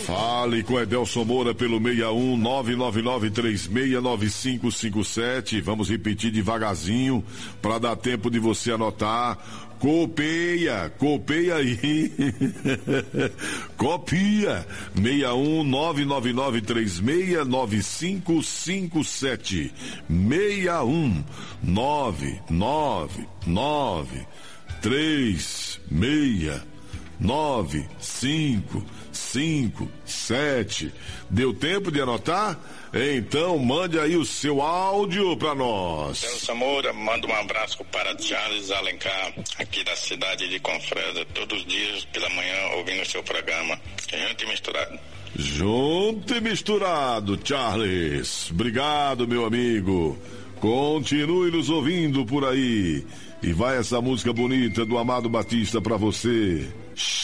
Fale com Edelson Moura pelo 61 999369557. Vamos repetir devagarzinho para dar tempo de você anotar. Copeia aí. Copia. 61 999369557. 61 999369557. Deu tempo de anotar? Então mande aí o seu áudio pra nós. Edelson Moura, manda um abraço para Charles Alencar, aqui da cidade de Confresa, todos os dias pela manhã ouvindo o seu programa. Junto e misturado. Junto e misturado, Charles. Obrigado, meu amigo. Continue nos ouvindo por aí. E vai essa música bonita do Amado Batista pra você.